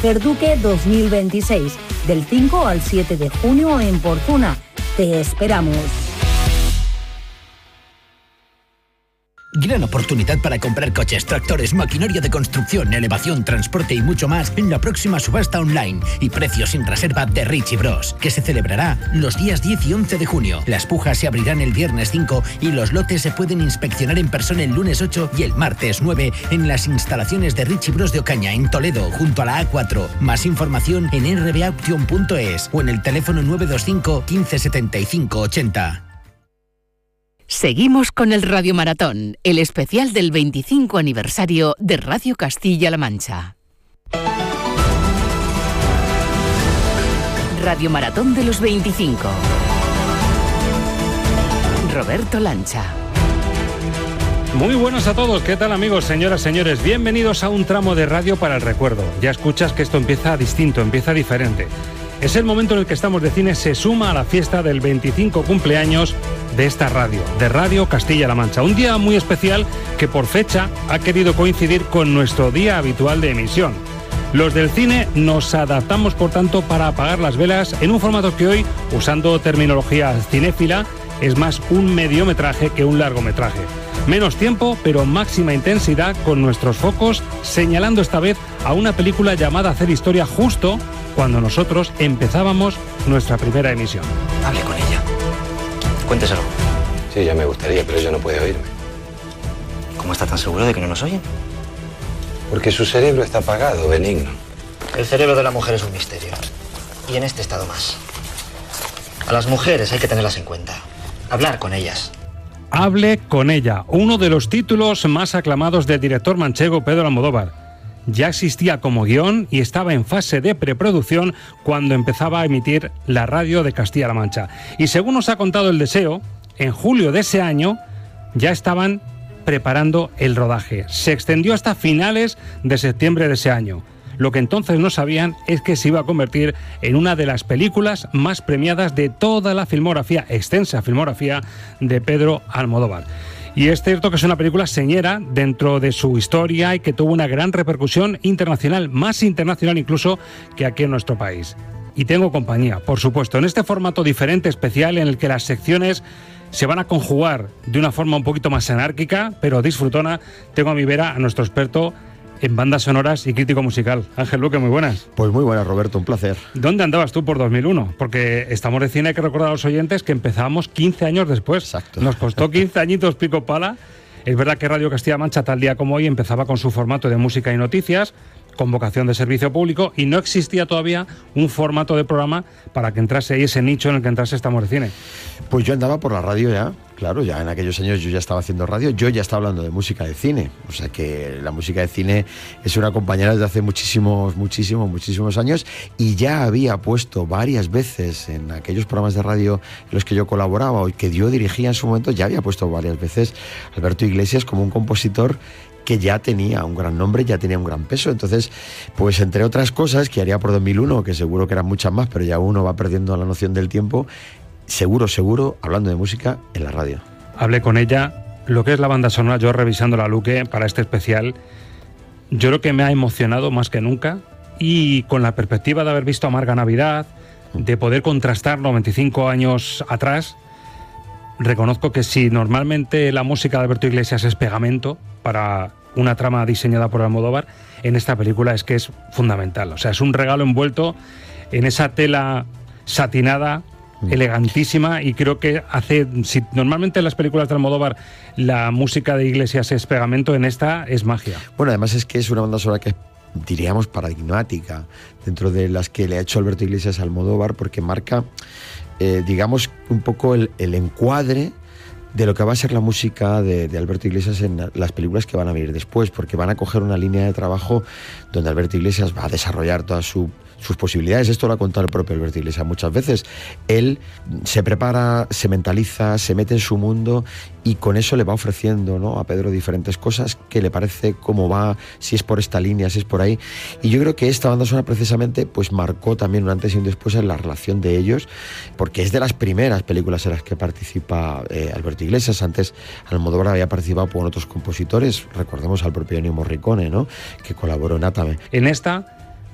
Perduque 2026, del 5 al 7 de junio en Portuna. Te esperamos. Gran oportunidad para comprar coches, tractores, maquinaria de construcción, elevación, transporte y mucho más en la próxima subasta online y precios sin reserva de Richie Bros, que se celebrará los días 10 y 11 de junio. Las pujas se abrirán el viernes 5 y los lotes se pueden inspeccionar en persona el lunes 8 y el martes 9 en las instalaciones de Richie Bros de Ocaña, en Toledo, junto a la A4. Más información en rbauction.es o en el teléfono 925 15 75 80. Seguimos con el Radio Maratón, el especial del 25 aniversario de Radio Castilla-La Mancha. Radio Maratón de los 25. Roberto Lancha. Muy buenos a todos, ¿qué tal amigos, señoras, señores? Bienvenidos a un tramo de radio para el recuerdo. Ya escuchas que esto empieza distinto, empieza diferente. Es el momento en el que Estamos de Cine se suma a la fiesta del 25 cumpleaños de esta radio, de Radio Castilla-La Mancha. Un día muy especial que por fecha ha querido coincidir con nuestro día habitual de emisión. Los del cine nos adaptamos, por tanto, para apagar las velas en un formato que hoy, usando terminología cinéfila, es más un mediometraje que un largometraje. Menos tiempo, pero máxima intensidad, con nuestros focos señalando esta vez a una película llamada Hacer Historia justo cuando nosotros empezábamos nuestra primera emisión. Hable con ella. Cuénteselo. Sí, ya me gustaría, pero ella no puede oírme. ¿Cómo está tan seguro de que no nos oyen? Porque su cerebro está apagado, benigno. El cerebro de la mujer es un misterio. Y en este estado más. A las mujeres hay que tenerlas en cuenta. Hablar con ellas. Hable con ella, uno de los títulos más aclamados del director manchego Pedro Almodóvar. Ya existía como guión y estaba en fase de preproducción cuando empezaba a emitir la radio de Castilla-La Mancha. Y según nos ha contado El Deseo, en julio de ese año ya estaban preparando el rodaje. Se extendió hasta finales de septiembre de ese año. Lo que entonces no sabían es que se iba a convertir en una de las películas más premiadas de toda la filmografía, extensa filmografía de Pedro Almodóvar. Y es cierto que es una película señera dentro de su historia y que tuvo una gran repercusión internacional, más internacional incluso que aquí en nuestro país. Y tengo compañía, por supuesto, en este formato diferente, especial, en el que las secciones se van a conjugar de una forma un poquito más anárquica, pero disfrutona. Tengo a mi vera a nuestro experto en bandas sonoras y crítico musical. Ángel Luque, muy buenas. Pues muy buenas, Roberto, un placer. ¿Dónde andabas tú por 2001? Porque Estamos de Cine, hay que recordar a los oyentes que empezábamos 15 años después. Exacto. Nos costó 15 añitos pico pala. Es verdad que Radio Castilla-La Mancha, tal día como hoy, empezaba con su formato de música y noticias, con vocación de servicio público, y no existía todavía un formato de programa para que entrase ahí ese nicho en el que entrase Estamos de Cine. Pues yo andaba por la radio ya, claro, ya en aquellos años yo ya estaba haciendo radio, yo ya estaba hablando de música de cine, o sea que la música de cine es una compañera desde hace muchísimos años, y ya había puesto varias veces en aquellos programas de radio en los que yo colaboraba y que yo dirigía en su momento, ya había puesto varias veces Alberto Iglesias como un compositor que ya tenía un gran nombre, ya tenía un gran peso. Entonces, pues entre otras cosas que haría por 2001, que seguro que eran muchas más, pero ya uno va perdiendo la noción del tiempo, seguro, hablando de música en la radio. Hablé con ella, lo que es la banda sonora, yo revisando la Luque para este especial, yo creo que me ha emocionado más que nunca, y con la perspectiva de haber visto Amarga Navidad, de poder contrastarlo 25 años atrás, reconozco que si normalmente la música de Alberto Iglesias es pegamento para una trama diseñada por Almodóvar, en esta película es que es fundamental. O sea, es un regalo envuelto en esa tela satinada, elegantísima, y creo que si normalmente en las películas de Almodóvar la música de Iglesias es pegamento, en esta es magia. Bueno, además es que es una banda sonora que es, diríamos, paradigmática dentro de las que le ha hecho Alberto Iglesias a Almodóvar, porque marca digamos un poco el encuadre de lo que va a ser la música de Alberto Iglesias en las películas que van a venir después, porque van a coger una línea de trabajo donde Alberto Iglesias va a desarrollar todas sus posibilidades. Esto lo ha contado el propio Alberto Iglesias muchas veces. Él se prepara, se mentaliza, se mete en su mundo, y con eso le va ofreciendo, ¿no?, a Pedro diferentes cosas que le parece cómo va, si es por esta línea, si es por ahí. Y yo creo que esta banda sonora precisamente pues marcó también un antes y un después en la relación de ellos, porque es de las primeras películas en las que participa Alberto Iglesias. Antes Almodóvar había participado con otros compositores, recordemos al propio Ennio Morricone, ¿no?, que colaboró en Atame. En esta